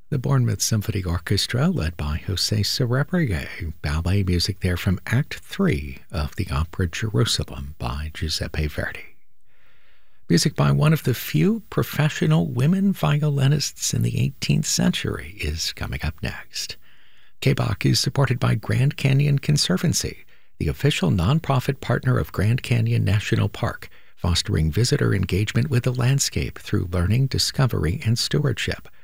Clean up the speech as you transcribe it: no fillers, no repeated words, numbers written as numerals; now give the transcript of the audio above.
The Bournemouth Symphony Orchestra, led by José Sarabia, ballet music there from Act 3 of the opera Jerusalem by Giuseppe Verdi. Music by one of the few professional women violinists in the 18th century is coming up next. KBOC is supported by Grand Canyon Conservancy, the official nonprofit partner of Grand Canyon National Park, fostering visitor engagement with the landscape through learning, discovery, and stewardship.